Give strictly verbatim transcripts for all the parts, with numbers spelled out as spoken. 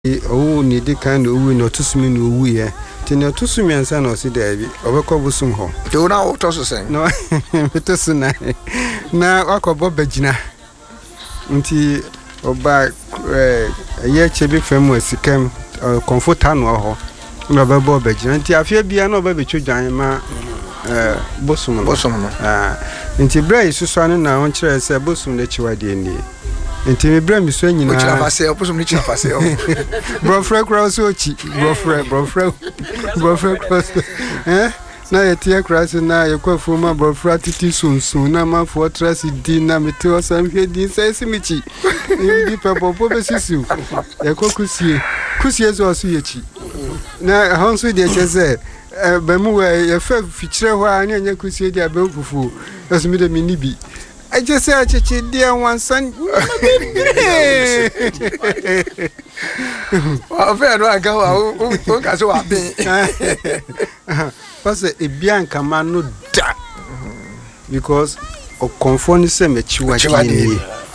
oh ni di kind of we not to swim in we eh tin to swim and san o si there bi obekọ busum ho do na o to so sen no to so na na akọbọ bagina nti oba eh ye chebi fam asikam comforta no ho na babo bagina nti afia bia na oba betwodwan ma eh busum busum no ah nti bra isusu anu na won kire se busum de chiwade ni nti me bra mi so nyina o chira fase o busum ni chira fase o bro frɛ cross ochi bro frɛ bro frɛ bro frɛ cross eh na yetie cross na yekwafu ma bro frɛ titi sunsun na ma fo trust di na mete osam hwedi sai simichi ndi pepo po besisiu yekokusie kusie zo so yechi na honso de cheze ba mu we ye fa fichire ho a na nya kusie di abefufu asumi de minibi I just say, Chichi, dear one son. Well, fair no, I go. Who can so happy? Parce a bianca man no da because of conformity me chiwadi.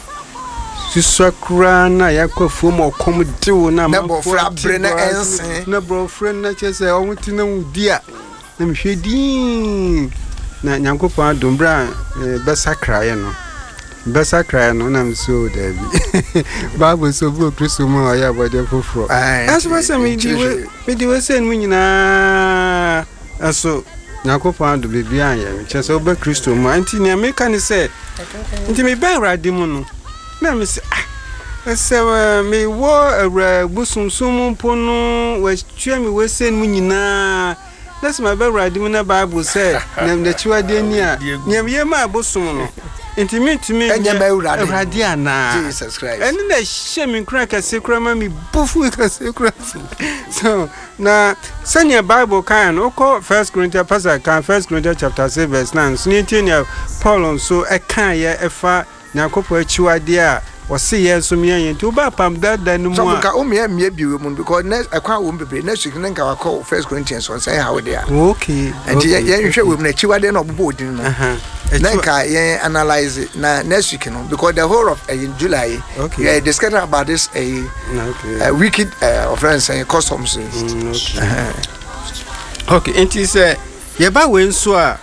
Susakra na yakwa fumo or comedy na number fra brena ense. Na bro friend na chese o mutina udia. Na mhwedi. Na nyankopon adombra besa kraye no besa kraye no na mso da bi bible so bu kristo mu aya bode foforo aso besa me di we me di we sen mu nyina aso nyankopon ado bebi anya me chese oba kristo mu anti ne ameka ni se nti me ba awrade mu no na me se ah se me wo awra busumsum mpo no wa twa me we sen mu nyina. That's my baby writing the Bible said, name the Chuadenia, near ye my bosom. Intimate to me, and your Radiana, Jesus Christ. And then they shaming crack a secret, mammy, boof with a secret. So now, send your Bible can, or call First Corinthians, Pastor can, First Corinthians chapter seven, verse nine, Snitin, Paul on so a can ye a far, now copper Chuadia. Was see yes so me to ba pam that then no more ka o me me biu mu because next akwa wo bebre next week nka wa call First Corinthians on say how they are okay and ye ye hwe wo na chiwade na obobo odin no na nka ye analyze na next week no because the whole of uh, in July okay yeah discussing about this a uh, okay. uh, wicked uh, offense and customs mm, okay uh-huh. Okay it is uh, ye ba we nso a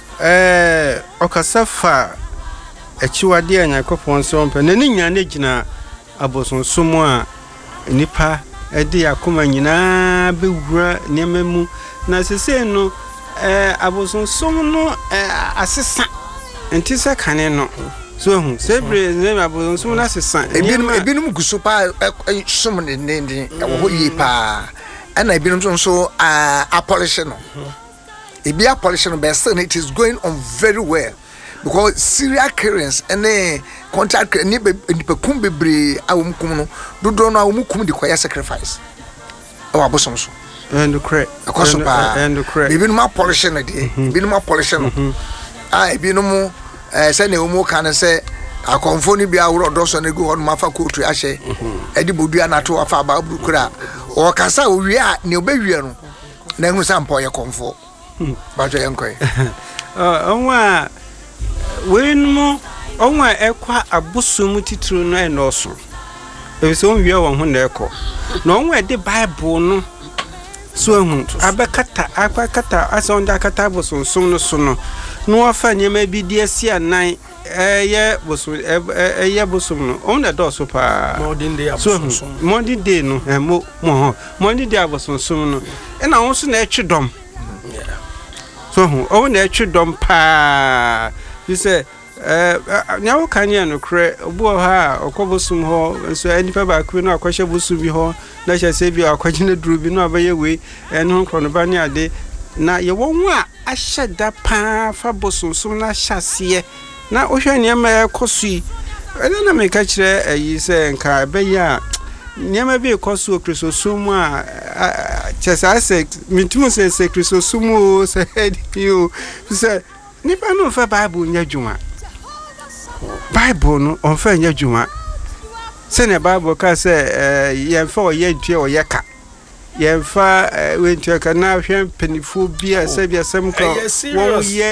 eh okasafa echiwade anyakopon so mpe na ni nyane gina abosonsomo a nipa ede yakoma nyina bewura nememu na sese no eh abosonsomo no eh asesa ntisa kane no so hu sebre ne abosonsomo na asesa ebinum ebinum guso pa som ne ne wo ho yi pa ana ebinum so so a polish no ebi a polish no be still it is going on very well. Because serial killings and a contract ni pekum bebre awum kum no dodo no awum kum de koya sacrifice o abosom so and the credit akoso pa and the credit bibi no ma polish no de bibi no ma polish no ah bibi no mo eh se na omo kan se akonfo ni bia woro doso na go on ma fa kotu ahye edi bodua na to afa ba brukura o kasa o wi a ne obawie no na hu sampo ye konfo ba jo yenkoi uh onwa wenmo onwa ekwa abusum titru no enoso ebiso onwie won ho na ekọ na onwa de bible no so ahu abekata akakata asonda kata abusum sum no so no no afa nyema bi di asi anan eye busum eye busum no on the door so pa modern day abusum so modern day no mo mo modern day abusum sum no e na won so na etwedom so hu on na etwedom pa you say eh nyawo kanya no kre obo ha okobosum ho so anipa ba kru no akwahye bosu bi ho na hye se bi akwagine duru bi no abaye we eno nkrono ba ne ade na ye won a ahye da pa fa bosumsum na hyase na ohwe ne ma ekosui ene na me ka kire ayi se nka abaye a nyama bi ekosu okrisosum a chesa se mintumu se se krisosum o se you se nipa no fa bible nya dwuma bible no on fa nya dwuma se ne bible ka se ye fa o ye due o ye ka ye fa we ntua ka na hwe penifo bia se bia sem ka wo ye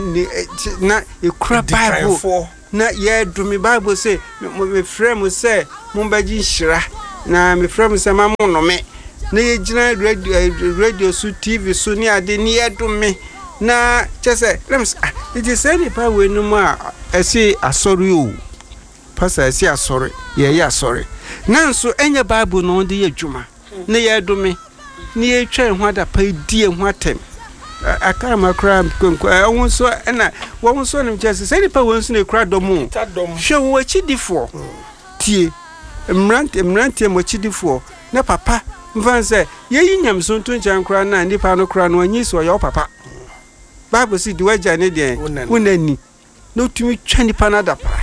na e kra bible na ye dumi bible se me frame se mo baji nhira na me frem se ma mo no me na ye gina radio radio su T V su ni ade ni edum me na chese lems it is any pa we no ma esi asori o pastor esi asori ye ye asori nanso enye Bible no de ye dwuma na ye edum me na ye twa ho ada pa die ho atem akama kra konko ehun so na won so nim chese say ni pa won so na kra domu hwe wo chidifo tie mrant mrant mo chidifo na papa mfan say ye yinyam so to nchan kra na ni pa no kra no anyi so yo papa Bible si diwaja ne de wonani no tumi twa ni pa na da pa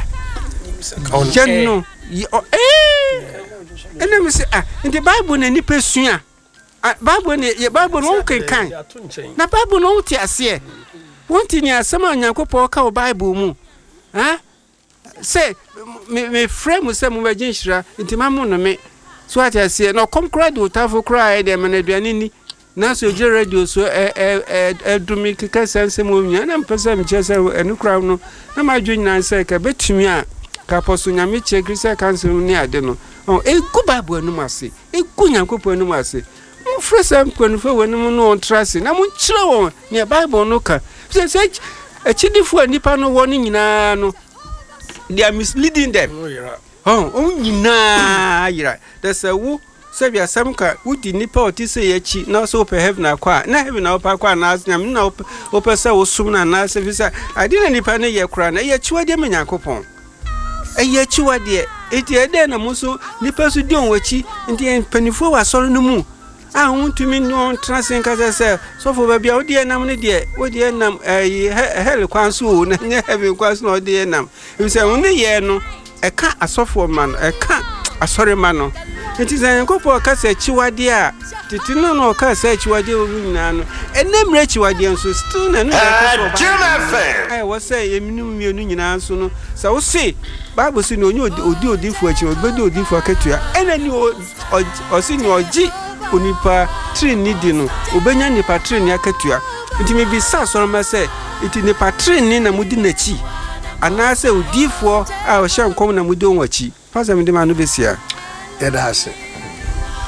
jenno eh ena mi say ah in the Bible na ni pa sua Bible ne ye Bible no kan na Bible no ti ase wonti ni asema Nyankopɔ ka o Bible mu ha say me me frame say mu bagin hira nti mamu no me so ati ase no kom kra do tafo kra e de me na duane ni na so je radio so e e e dumi kika sense mu nya na mpesa me chese enu kra no na ma dwun say ka betumi a ka poso nyame che grisa council ni ade no o e ku Bible anu ase e ku Nyankopɔ anu ase Fresa mkwenufo wenu no on trust na mu nkyere won ne Bible no ka say say achidifo anipa no won nyina no they are misleading them oh o nyina yira that's a wo say bia samka wudi nipa otise yachi na so pe heaven akwa na heaven na opa kwa na asnyam na opa say wo sum na na say visa ade na nipa ne ye kura na ye chiwade Nyankopɔn eye chiwade eti ede na muso nipa so di on wachi ndi panifo wa soro no mu ah want to mean no transin kaza say so for baby odi enam ne de odi enam eh hell kwanso na nya heaven kwanso na odi enam we say won ye no e ka asofo man e ka asori man no enti say Nyankopɔ ka say chiwade a titi no no ka say chiwade o nyina no enemre chiwade nso still na no ka so eh wo say yeminu mienu nyina nso no say wo say Bible say no odi odi fu achi obedi odi fu akatua enani o si ni oji onipa trini di no obenya nipa trini akatua nti me bi sa so ma say iti nipa trini na mudi nachi ana say odifo a o hye nkom na mudi onwachi pasa me de ma no besia ya da ase